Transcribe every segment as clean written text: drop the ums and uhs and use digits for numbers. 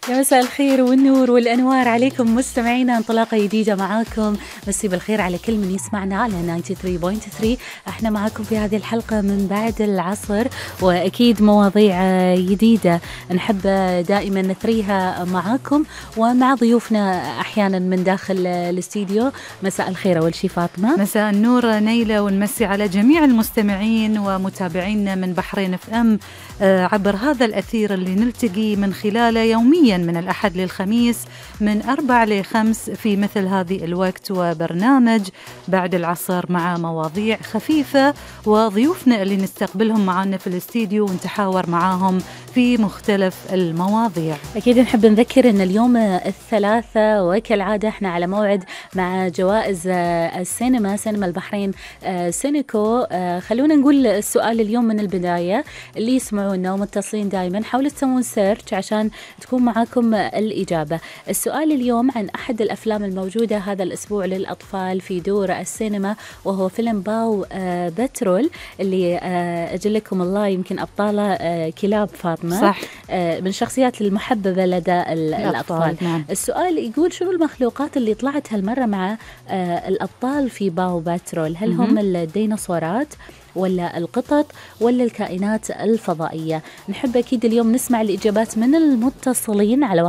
يا مساء الخير والنور والأنوار عليكم مستمعينا، انطلاقة جديدة معاكم. مسي بالخير على كل من يسمعنا على 93.3. احنا معاكم في هذه الحلقة من بعد العصر، وأكيد مواضيع جديدة نحب دائما نثريها معاكم ومع ضيوفنا أحيانا من داخل الاستديو. مساء الخير أول شي فاطمة. مساء النور نيلة، ونمسي على جميع المستمعين ومتابعينا من بحرين اف ام عبر هذا الأثير اللي نلتقي من خلاله يوميا من الأحد للخميس من 4 ل 5 في مثل هذه الوقت، وبرنامج بعد العصر مع مواضيع خفيفة وضيوفنا اللي نستقبلهم معنا في الاستديو ونتحاور معاهم في مختلف المواضيع. أكيد نحب نذكر أن اليوم الثلاثة وكالعادة احنا على موعد مع جوائز السينما، سينما البحرين سينيكو. خلونا نقول السؤال اليوم من البداية، اللي يسمعونا ومتصلين دائما حاولوا تسوون سيرش عشان تكون معاكم الإجابة. السؤال اليوم عن أحد الأفلام الموجودة هذا الأسبوع للأطفال في دور السينما، وهو فيلم باو بترول، اللي أجلكم الله يمكن أبطاله كلاب فاطمة، صح، من الشخصيات المحببة لدى الأطفال. نعم. السؤال يقول شنو المخلوقات اللي طلعت هالمرة مع الأبطال في باو بترول؟ هل هم الديناصورات ولا القطط ولا الكائنات الفضائية؟ نحب أكيد اليوم نسمع الإجابات من المتصلين على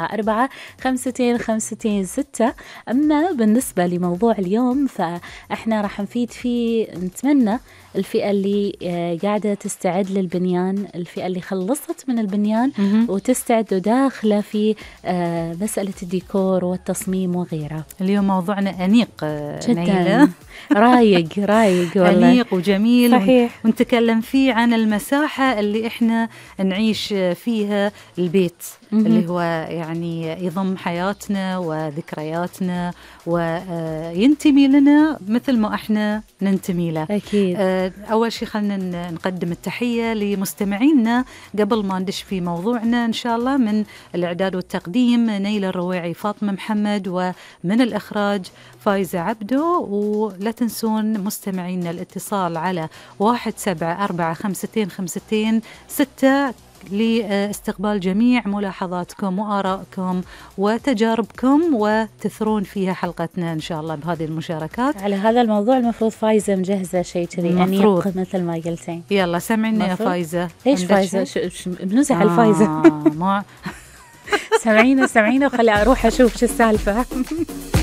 174-52-52-6. أما بالنسبة لموضوع اليوم فإحنا راح نفيد فيه، نتمنى الفئة اللي قاعدة تستعد للبنيان، الفئة اللي خلصت من البنيان وتستعد وداخلة في مسألة الديكور والتصميم وغيرها. اليوم موضوعنا أنيق جدا، رايق والله، أنيق وجميل، صحيح. ونتكلم فيه عن المساحة اللي إحنا نعيش فيها، البيت اللي هو يعني يضم حياتنا وذكرياتنا وينتمي لنا مثل ما إحنا ننتمي له. أكيد. أول شيء خلنا نقدم التحية لمستمعينا قبل ما ندش في موضوعنا إن شاء الله. من الإعداد والتقديم نيلة الرويعي، فاطمة محمد، ومن الإخراج فايزة عبدو. ولا تنسون مستمعينا الاتصال على 174-52-52-6 لاستقبال جميع ملاحظاتكم وآرائكم وتجاربكم، وتثرون فيها حلقتنا إن شاء الله بهذه المشاركات. على هذا الموضوع المفروض فايزة مجهزة شيء كذي أنيق مثل ما قلتين. يلا سمعنا يا فايزة. ليش فايزة؟ بنزح الفايزة. ما سمعينا وخلي أروح أشوف شو السالفة.